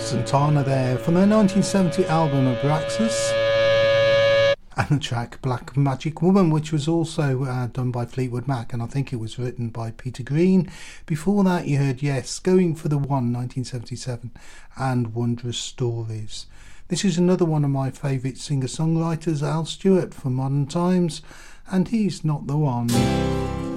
Santana there from their 1970 album Abraxas, and the track Black Magic Woman, which was also done by Fleetwood Mac, and I think it was written by Peter Green. Before that you heard Yes, Going for the One, 1977, and Wondrous Stories. This is another one of my favourite singer-songwriters, Al Stewart from Modern Times, and he's not the one.